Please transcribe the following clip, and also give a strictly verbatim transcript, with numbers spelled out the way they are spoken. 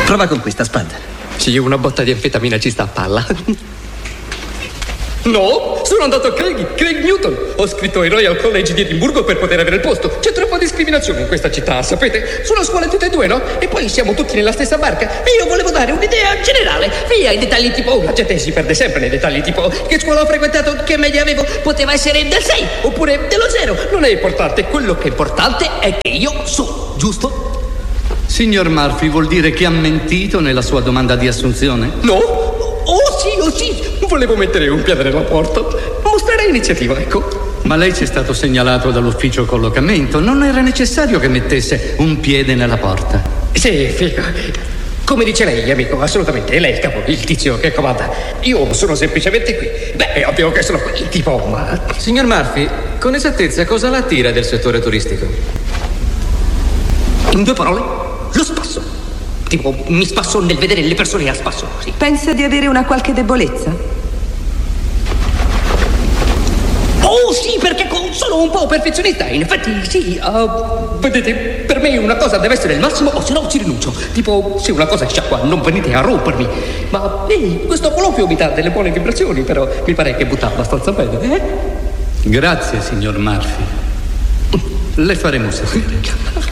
Prova con questa, Spud. Sì, una botta di anfetamina ci sta a palla. No, sono andato a Craig, Craig Newton. Ho scritto ai Royal College di Edimburgo per poter avere il posto. C'è troppa discriminazione in questa città, sapete? Sono a scuola tutte e due, no? E poi siamo tutti nella stessa barca. E io volevo dare un'idea generale. Via i dettagli tipo... La gente si perde sempre nei dettagli tipo... Che scuola ho frequentato, che media avevo. Poteva essere del sei, oppure dello zero. Non è importante. Quello che è importante è che io so, giusto? Signor Murphy, vuol dire che ha mentito nella sua domanda di assunzione? No? Oh sì, oh sì. Volevo mettere un piede nella porta. Mostrerei iniziativa, ecco. Ma lei ci è stato segnalato dall'ufficio collocamento. Non era necessario che mettesse un piede nella porta. Sì, figa. Come dice lei, amico, assolutamente. Lei è il capo, il tizio che comanda. Io sono semplicemente qui. Beh, è ovvio che sono qui, tipo, ma... Signor Murphy, con esattezza cosa la attira del settore turistico? In due parole, lo spasso. Tipo, mi spasso nel vedere le persone a spasso, sì. Pensa di avere una qualche debolezza? Oh sì, perché sono un po' perfezionista. In effetti sì, uh, vedete, per me una cosa deve essere il massimo o se no ci rinuncio. Tipo, se una cosa è sciacqua non venite a rompermi. Ma ehi, questo colloquio mi dà delle buone vibrazioni. Però mi pare che butta abbastanza bene, eh? Grazie, signor Murphy. Le faremo sapere.